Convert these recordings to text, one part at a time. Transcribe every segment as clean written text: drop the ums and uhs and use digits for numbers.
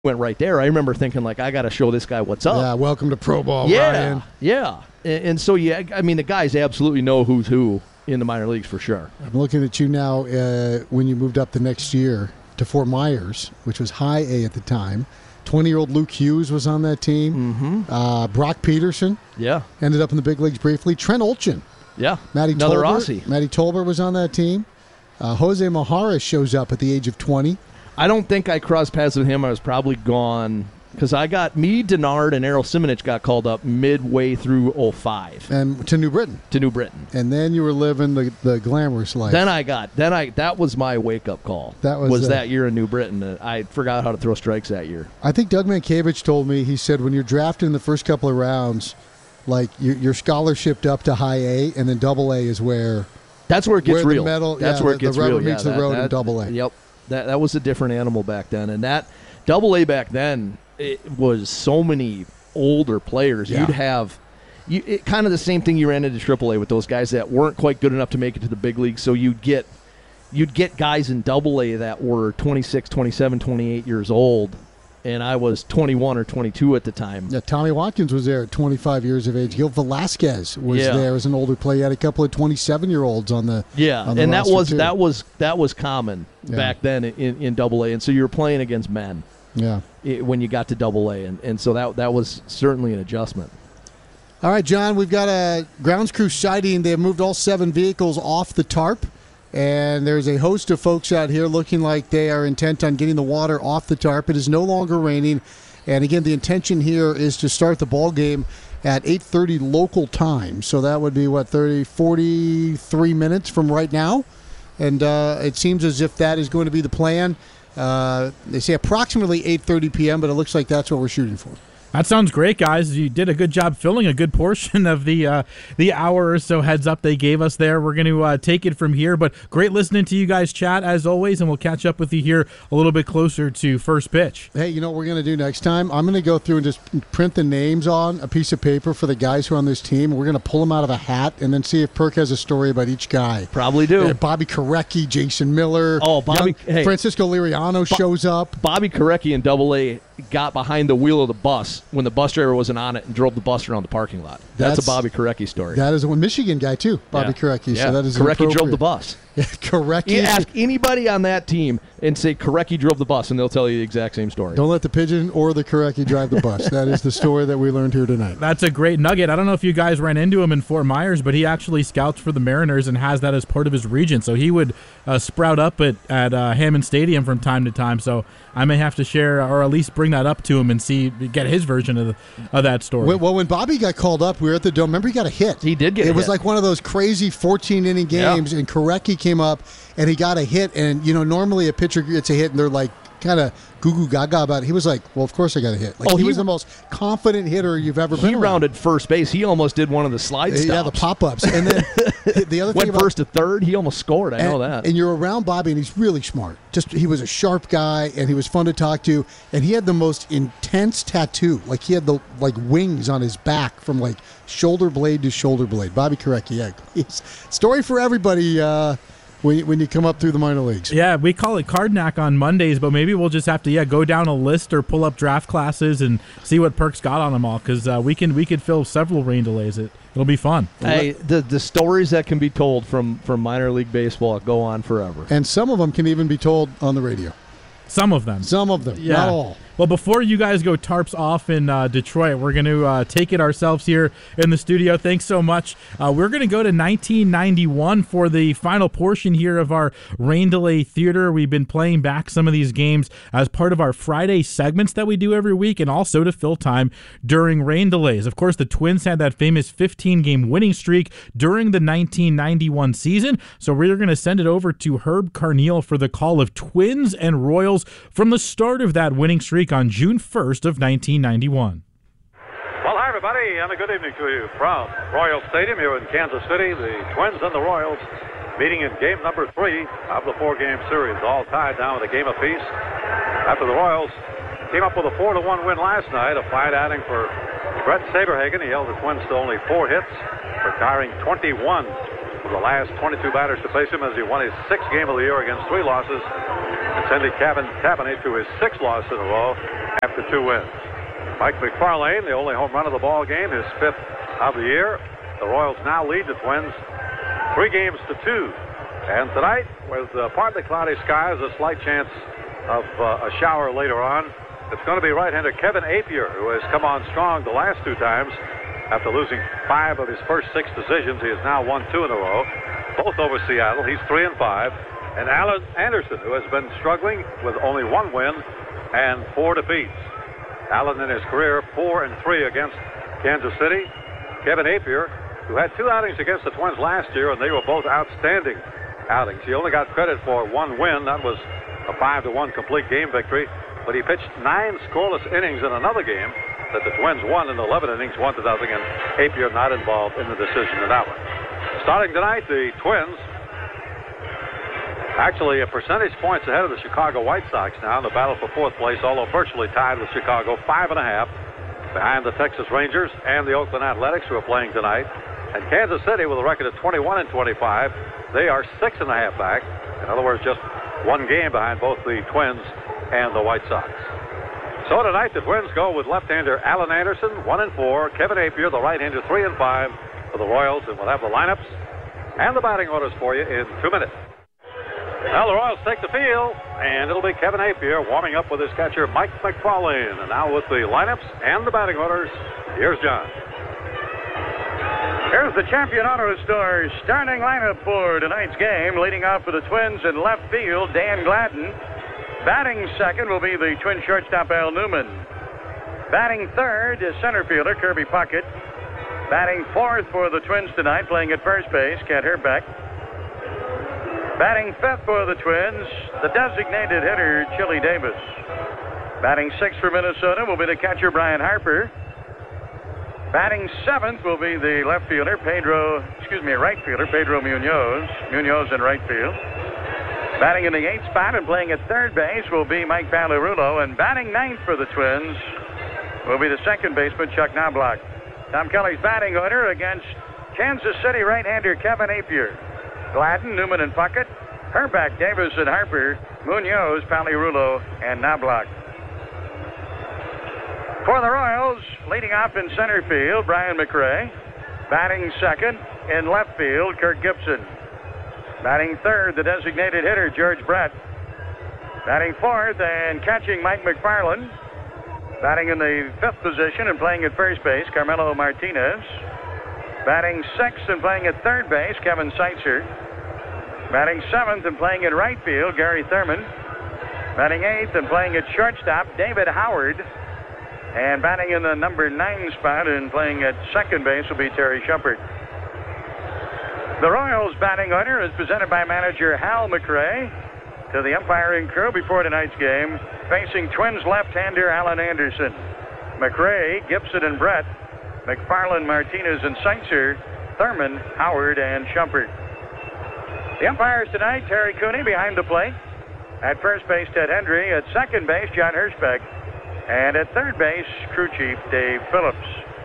went right there. I remember thinking, like, I got to show this guy what's up. Yeah, welcome to Pro Ball, yeah, Ryan. Yeah. And so, yeah, I mean, the guys absolutely know who's who in the minor leagues for sure. I'm looking at you now when you moved up the next year to Fort Myers, which was high A at the time. 20-year-old Luke Hughes was on that team. Mm-hmm. Brock Peterson. Yeah. Ended up in the big leagues briefly. Trent Olchin. Yeah. Matty Another Tolbert. Aussie. Matty Tolbert was on that team. Jose Maharis shows up at the age of 20. I don't think I crossed paths with him. I was probably gone because Denard, and Errol Simonich got called up midway through 05. And to New Britain. And then you were living the glamorous life. That was my wake-up call. That was that year in New Britain. I forgot how to throw strikes that year. I think Doug Mankiewicz told me, he said, when you're drafted in the first couple of rounds, like you're scholarshiped up to high A, and then double A is where... That's where it gets real. That's where it gets real. The rubber meets the road in double A. Yep. That was a different animal back then. And that double A back then, it was so many older players. Yeah. You'd have kind of the same thing you ran into triple A with those guys that weren't quite good enough to make it to the big league. So you'd get guys in double A that were 26, 27, 28 years old. And I was 21 or 22 at the time. Yeah, Tommy Watkins was there at 25 years of age. Gil Velasquez was there as an older player. He had a couple of 27-year-olds on the and roster that was common back then in Double A. And so you were playing against men. Yeah, when you got to Double A, and so that was certainly an adjustment. All right, John, we've got a grounds crew sighting. They have moved all 7 vehicles off the tarp. And there's a host of folks out here looking like they are intent on getting the water off the tarp. It is no longer raining. And again, the intention here is to start the ball game at 8:30 local time. So that would be, 43 minutes from right now. And it seems as if that is going to be the plan. They say approximately 8:30 p.m., but it looks like that's what we're shooting for. That sounds great, guys. You did a good job filling a good portion of the hour or so heads up they gave us there. We're going to take it from here, but great listening to you guys chat as always, and we'll catch up with you here a little bit closer to first pitch. Hey, you know what we're going to do next time? I'm going to go through and just print the names on a piece of paper for the guys who are on this team. We're going to pull them out of a hat and then see if Perk has a story about each guy. Probably do. Bobby Korecki, Jason Miller. Oh, Bobby. Francisco Liriano shows up. Bobby Korecki in Double A got behind the wheel of the bus when the bus driver wasn't on it and drove the bus around the parking lot. That's a Bobby Korecki story. That is a Michigan guy too, Bobby Korecki. Yeah. So that is Korecki drove the bus. Korecki. Ask anybody on that team and say Korecki drove the bus, and they'll tell you the exact same story. Don't let the pigeon or the Korecki drive the bus. That is the story that we learned here tonight. That's a great nugget. I don't know if you guys ran into him in Fort Myers, but he actually scouts for the Mariners and has that as part of his region. So he would sprout up at Hammond Stadium from time to time. So I may have to share or at least bring that up to him and get his version of that story. Well, when Bobby got called up, we were at the Dome. Remember, he got a hit. He did get a hit. It was like one of those crazy 14-inning games, and Korecki came up, and he got a hit. And, normally a pitcher gets a hit, and they're like kind of goo-goo gaga about it. He was like, well, of course I got a hit. He was the most confident hitter you've ever been around. He rounded first base. He almost did one of the slide stops. Yeah, the pop-ups. And then the other thing went first to third. He almost scored. I know that. And you're around Bobby, and he's really smart. He was a sharp guy, and he was fun to talk to. And he had the most intense tattoo. Like, he had the wings on his back from shoulder blade to shoulder blade. Bobby Korecki, yeah. Story for everybody. When you come up through the minor leagues. Yeah, we call it Cardnack on Mondays, but maybe we'll just have to go down a list or pull up draft classes and see what Perk's got on them all, because we could fill several rain delays. It'll be fun. Hey, the stories that can be told from minor league baseball go on forever. And some of them can even be told on the radio. Some of them. Yeah. Not all. Well, before you guys go tarps off in Detroit, we're going to take it ourselves here in the studio. Thanks so much. We're going to go to 1991 for the final portion here of our Rain Delay Theater. We've been playing back some of these games as part of our Friday segments that we do every week, and also to fill time during rain delays. Of course, the Twins had that famous 15-game winning streak during the 1991 season, so we're going to send it over to Herb Carneal for the call of Twins and Royals from the start of that winning streak on June 1st of 1991. Well, hi, everybody, and a good evening to you from Royal Stadium here in Kansas City. The Twins and the Royals meeting in game number 3 of the 4-game series, all tied down with a game apiece. After the Royals came up with a 4-1 win last night, a fine outing for Brett Saberhagen. He held the Twins to only 4 hits, retiring 21 of the last 22 batters to face him as he won his 6th game of the year against 3 losses and sending Kevin Tapani to his 6th loss in a row after 2 wins. Mike McFarlane, the only home run of the ball game, his 5th of the year. The Royals now lead the Twins 3 games to 2. And tonight, with partly cloudy skies, a slight chance of a shower later on, it's going to be right-hander Kevin Apier, who has come on strong the last 2 times. After losing 5 of his first 6 decisions, he has now won 2 in a row, both over Seattle. He's 3-5. And Alan Anderson, who has been struggling with only 1 win and 4 defeats. Alan in his career 4-3 against Kansas City. Kevin Apier, who had 2 outings against the Twins last year, and they were both outstanding outings. He only got credit for 1 win. That was a 5-1 complete game victory. But he pitched 9 scoreless innings in another game that the Twins won in 11 innings, 1-0, and Apier not involved in the decision in that one. Starting tonight, the Twins actually a percentage points ahead of the Chicago White Sox now in the battle for 4th place, although virtually tied with Chicago, 5.5 behind the Texas Rangers and the Oakland Athletics, who are playing tonight. And Kansas City, with a record of 21-25, they are 6.5 back. In other words, just 1 game behind both the Twins and the White Sox. So tonight, the Twins go with left-hander Alan Anderson, 1-4. Kevin Apier, the right-hander, 3-5 for the Royals. And we'll have the lineups and the batting orders for you in 2 minutes. Now the Royals take the field, and it'll be Kevin Apier warming up with his catcher, Mike McFarlane. And now with the lineups and the batting orders, here's John. Here's the Champion Auto Store starting lineup for tonight's game. Leading off for the Twins in left field, Dan Gladden. Batting second will be the Twin shortstop, Al Newman. Batting third is center fielder Kirby Puckett. Batting fourth for the Twins tonight, playing at first base, Kent Hrbek. Batting fifth for the Twins, the designated hitter, Chili Davis. Batting sixth for Minnesota will be the catcher, Brian Harper. Batting seventh will be the right fielder, Pedro Munoz. Munoz in right field. Batting in the 8th spot and playing at third base will be Mike Pagliarulo. And batting ninth for the Twins will be the second baseman, Chuck Knobloch. Tom Kelly's batting order against Kansas City right-hander Kevin Apier. Gladden, Newman, and Puckett. Hrbek, Davis, and Harper. Munoz, Pagliarulo, and Knobloch. For the Royals, leading off in center field, Brian McRae. Batting second in left field, Kirk Gibson. Batting third, the designated hitter, George Brett. Batting fourth and catching, Mike McFarlane. Batting in the 5th position and playing at first base, Carmelo Martinez. Batting 6th and playing at third base, Kevin Seitzer. Batting 7th and playing in right field, Gary Thurman. Batting 8th and playing at shortstop, David Howard. And batting in the number 9 spot and playing at second base will be Terry Shumpert. The Royals batting order is presented by manager Hal McRae to the umpiring crew before tonight's game, facing Twins left-hander Alan Anderson. McRae, Gibson, and Brett. McFarlane, Martinez, and Seitzer. Thurman, Howard, and Shumpert. The umpires tonight, Terry Cooney behind the plate. At first base, Ted Hendry. At second base, John Hirschbeck. And at third base, crew chief Dave Phillips.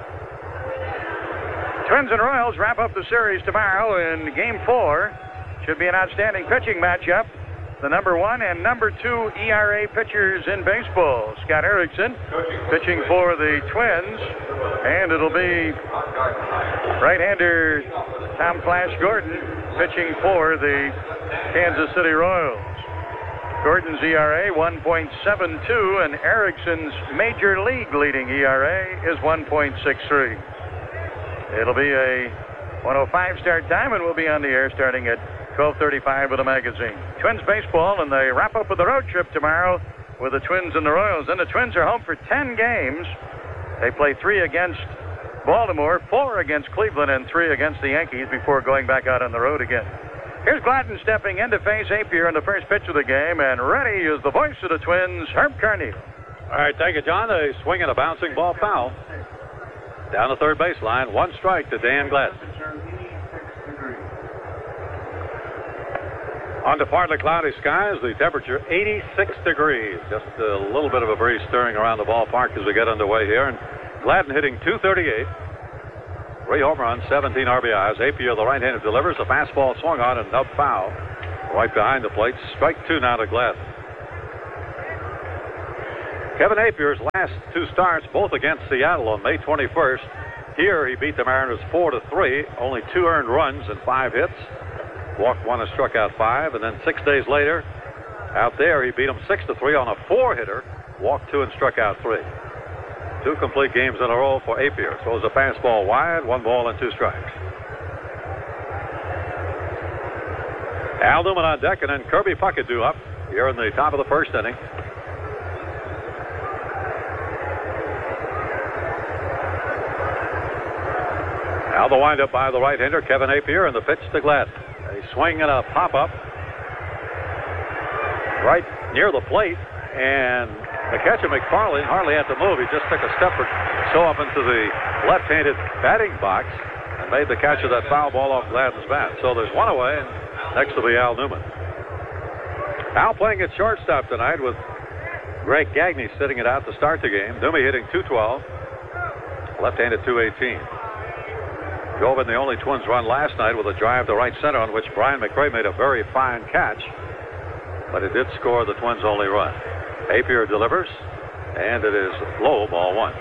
Twins and Royals wrap up the series tomorrow in Game 4. Should be an outstanding pitching matchup. The number 1 and number 2 ERA pitchers in baseball. Scott Erickson pitching for the Twins. And it'll be right-hander Tom Flash Gordon pitching for the Kansas City Royals. Gordon's ERA 1.72 and Erickson's major league leading ERA is 1.63. It'll be a 1:05 start time, and we'll be on the air starting at 12:35 with the magazine. Twins baseball, and they wrap up with the road trip tomorrow with the Twins and the Royals. And the Twins are home for 10 games. They play 3 against Baltimore, 4 against Cleveland, and 3 against the Yankees before going back out on the road again. Here's Gladden stepping in to face Apier in the first pitch of the game, and ready is the voice of the Twins, Herb Carneal. All right, thank you, John. A swing and a bouncing ball foul. Down the third baseline, 1 strike to Dan Gladden. On to partly cloudy skies, the temperature 86 degrees. Just a little bit of a breeze stirring around the ballpark as we get underway here. And Gladden hitting .238. 3 home runs, 17 RBIs. Apier, the right-hander, delivers a fastball swung on and up foul. Right behind the plate. Strike 2 now to Gladden. Kevin Apier's last two starts, both against Seattle on May 21st. Here he beat the Mariners 4-3, only 2 earned runs and 5 hits. Walked 1 and struck out 5, and then 6 days later, out there he beat them 6-3 on a 4-hitter, walked 2 and struck out 3. 2 complete games in a row for Apier. Throws a fastball wide, 1 ball and 2 strikes. Al Newman on deck, and then Kirby Puckett due up here in the top of the first inning. Now the windup by the right-hander, Kevin Apier, and the pitch to Gladden. A swing and a pop-up right near the plate, and the catcher, McFarlane, hardly had to move. He just took a step or so up into the left-handed batting box and made the catch of that foul ball off Gladden's bat. So there's 1 away, and next will be Al Newman. Al playing at shortstop tonight with Greg Gagne sitting it out to start the game. Newman hitting .212, left-handed .218. Drove in the only Twins run last night with a drive to right center on which Brian McRae made a very fine catch, but it did score the Twins' only run. Apier delivers, and it is low, ball 1.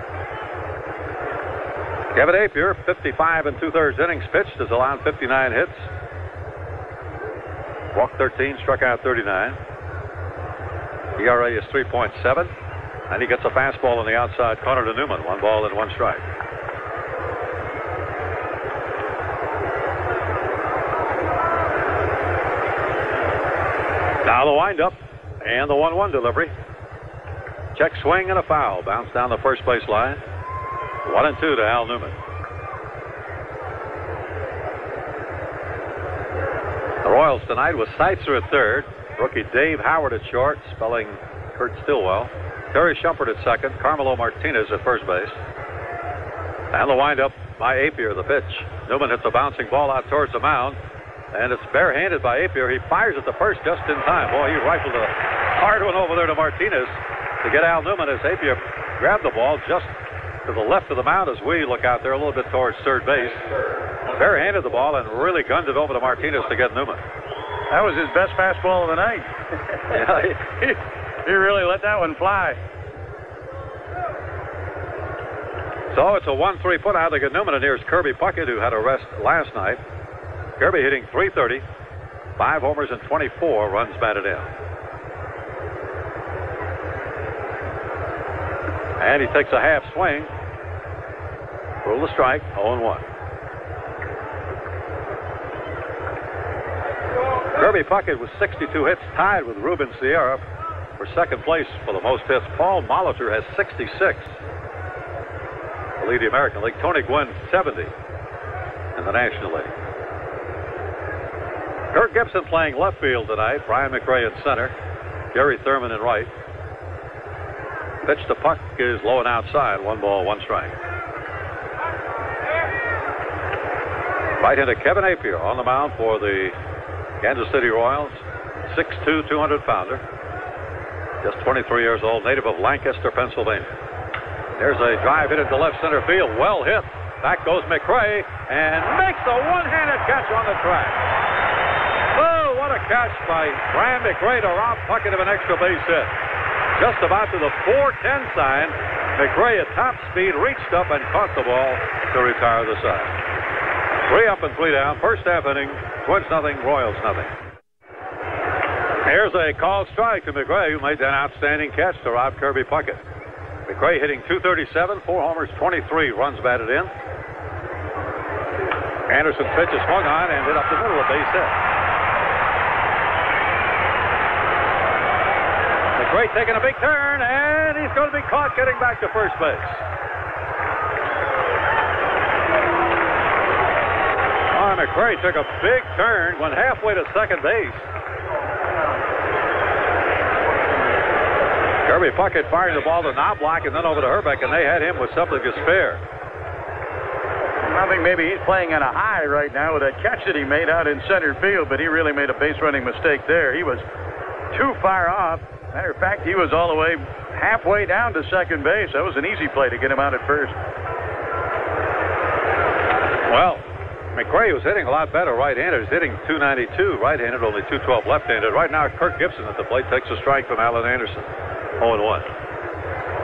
Kevin Apier, 55 2/3 innings pitched, has allowed 59 hits. Walked 13, struck out 39. ERA is 3.7, and he gets a fastball on the outside corner to Newman. 1 ball and 1 strike. Now the windup and the 1-1 delivery. Check swing and a foul. Bounce down the first base line. 1-2 to Al Newman. The Royals tonight with Seitzer at third. Rookie Dave Howard at short, spelling Kurt Stillwell. Terry Shumpert at second. Carmelo Martinez at first base. And the windup by Apier, the pitch. Newman hits a bouncing ball out towards the mound. And it's barehanded by Apier. He fires at the first just in time. Boy, he rifled a hard one over there to Martinez to get Al Newman as Apier grabbed the ball just to the left of the mound as we look out there a little bit towards third base. Barehanded the ball and really gunned it over to Martinez to get Newman. That was his best fastball of the night. Yeah, he really let that one fly. So it's a 1-3 put out to get Newman, and here's Kirby Puckett, who had a rest last night. Kirby hitting .330, 5 homers and 24 runs batted in. And he takes a half swing. Rule the strike, 0-1. Kirby Puckett with 62 hits, tied with Ruben Sierra for second place for the most hits. Paul Molitor has 66 to lead the American League. Tony Gwynn, 70 in the National League. Kirk Gibson playing left field tonight. Brian McRae in center. Gary Thurman in right. Pitch to Puck is low and outside. 1 ball, 1 strike. Right-hander Kevin Apier on the mound for the Kansas City Royals. 6'2", 200-pounder. Just 23 years old, native of Lancaster, Pennsylvania. There's a drive hit into left center field. Well hit. Back goes McRae and makes a one-handed catch on the track. Oh, what a catch by Brian McRae to rob Puckett of an extra base hit. Just about to the 4-10 sign, McRae at top speed reached up and caught the ball to retire the side. 3 up and 3 down. First half inning, Twins nothing, Royals nothing. Here's a called strike to McRae, who made that outstanding catch to rob Kirby Puckett. McRae hitting .237, 4 homers, 23 runs batted in. Anderson's pitch is swung on and hit up the middle, a base hit. McRae taking a big turn, and he's going to be caught getting back to first base. McRae took a big turn, went halfway to second base. Kirby Puckett firing the ball to Knobloch and then over to Herbeck, and they had him with something to spare. I think maybe he's playing on a high right now with that catch that he made out in center field, but he really made a base-running mistake there. He was too far off. Matter of fact, he was all the way halfway down to second base. That was an easy play to get him out at first. Well, McRae was hitting a lot better right-handed. He's hitting .292 right-handed, only .212 left-handed. Right now, Kirk Gibson at the plate takes a strike from Alan Anderson. 0-1.